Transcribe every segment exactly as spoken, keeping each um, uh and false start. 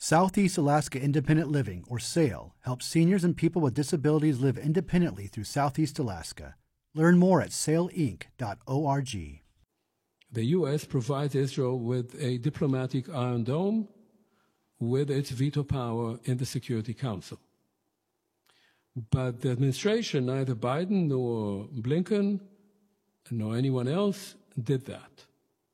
Southeast Alaska Independent Living, or SAIL, helps seniors and people with disabilities live independently through Southeast Alaska. Learn more at sail inc dot org. The U S provides Israel with a diplomatic Iron Dome with its veto power in the Security Council. But the administration, neither Biden nor Blinken nor anyone else, did that.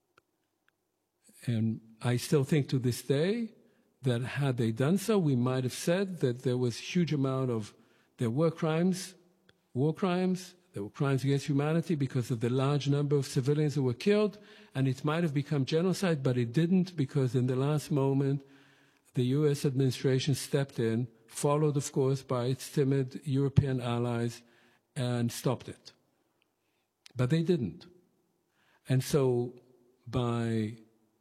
And I still think to this day that had they done so, we might have said that there was a huge amount of, there were crimes, war crimes, there were crimes against humanity because of the large number of civilians who were killed, and it might have become genocide, but it didn't, because in the last moment, the U S administration stepped in, followed, of course, by its timid European allies, and stopped it. But they didn't. And so by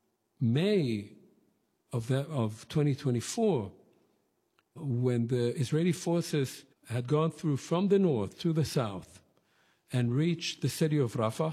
May of, that, of twenty twenty-four, when the Israeli forces had gone through from the north to the south and reached the city of Rafah,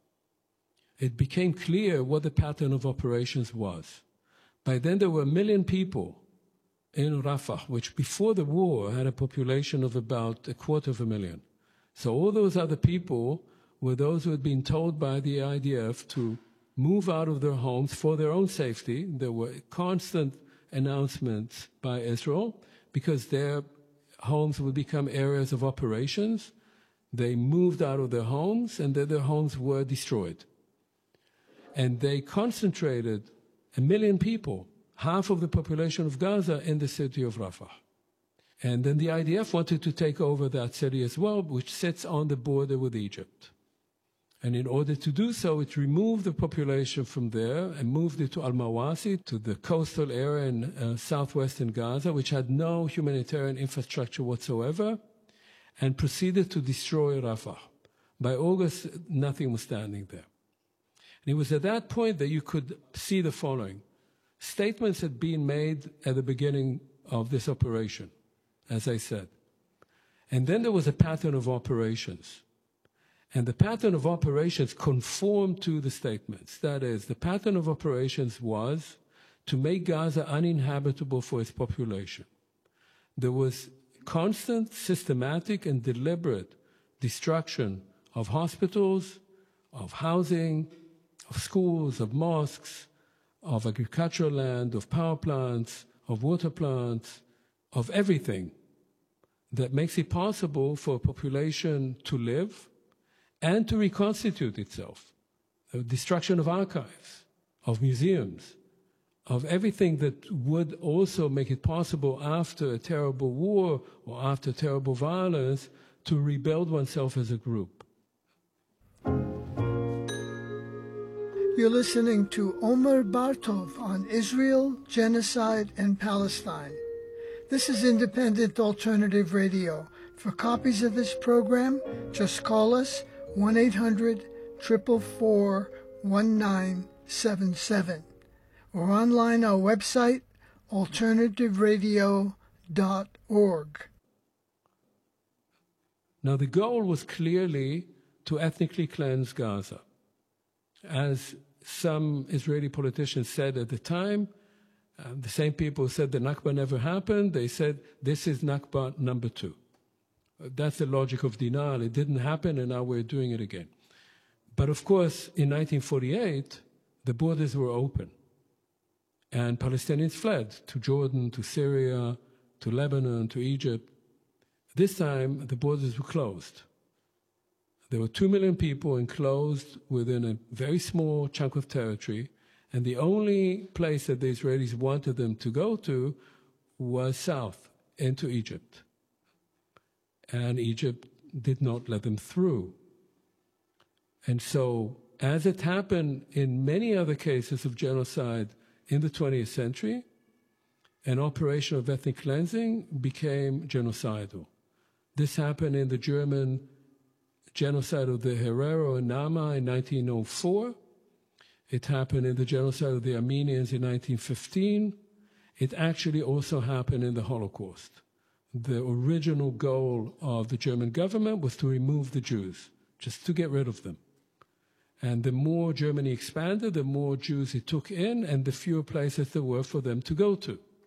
it became clear what the pattern of operations was. By then there were a million people in Rafah, which before the war had a population of about a quarter of a million. So all those other people were those who had been told by the I D F to move out of their homes for their own safety. There were constant announcements by Israel because their homes would become areas of operations. They moved out of their homes, and then their homes were destroyed. And they concentrated a million people, half of the population of Gaza, in the city of Rafah. And then the I D F wanted to take over that city as well, which sits on the border with Egypt. And in order to do so, it removed the population from there and moved it to Al-Mawasi, to the coastal area in uh, southwestern Gaza, which had no humanitarian infrastructure whatsoever, and proceeded to destroy Rafah. By August, nothing was standing there. And it was at that point that you could see the following. Statements had been made at the beginning of this operation, as I said. And then there was a pattern of operations. And the pattern of operations conformed to the statements. That is, the pattern of operations was to make Gaza uninhabitable for its population. There was constant, systematic, and deliberate destruction of hospitals, of housing, of schools, of mosques, of agricultural land, of power plants, of water plants, of everything that makes it possible for a population to live and to reconstitute itself. The destruction of archives, of museums, of everything that would also make it possible after a terrible war or after terrible violence to rebuild oneself as a group. You're listening to Omer Bartov on Israel, Genocide, and Palestine. This is Independent Alternative Radio. For copies of this program, just call us one eight hundred, four four four, one nine seven seven. Or online our website, alternative radio dot org. Now the goal was clearly to ethnically cleanse Gaza. As some Israeli politicians said at the time, uh, the same people who said the Nakba never happened, they said this is Nakba number two. That's the logic of denial. It didn't happen, and now we're doing it again. But of course, in nineteen forty-eight, the borders were open, and Palestinians fled to Jordan, to Syria, to Lebanon, to Egypt. This time, the borders were closed. There were two million people enclosed within a very small chunk of territory, and the only place that the Israelis wanted them to go to was south, into Egypt. And Egypt did not let them through. And so, as it happened in many other cases of genocide in the twentieth century, an operation of ethnic cleansing became genocidal. This happened in the German genocide of the Herero and Nama in nineteen oh four. It happened in the genocide of the Armenians in nineteen fifteen. It actually also happened in the Holocaust. The original goal of the German government was to remove the Jews, just to get rid of them. And the more Germany expanded, the more Jews it took in, and the fewer places there were for them to go to.